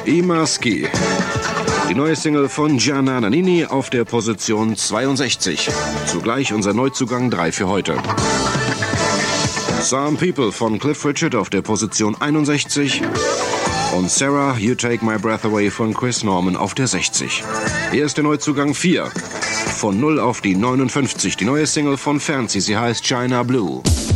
I Maschi. Die neue Single von Gianna Nannini auf der Position 62. Zugleich unser Neuzugang 3 für heute. Some People von Cliff Richard auf der Position 61. Und Sarah, You Take My Breath Away von Chris Norman auf der 60. Hier ist der Neuzugang 4. Von 0 auf die 59. Die neue Single von Fancy, sie heißt China Blue.